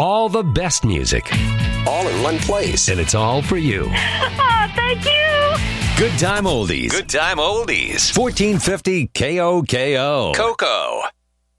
all the best music. All in one place. And it's all for you. Oh, thank you. Good Time Oldies. Good Time Oldies. 1450 KOKO. Coco.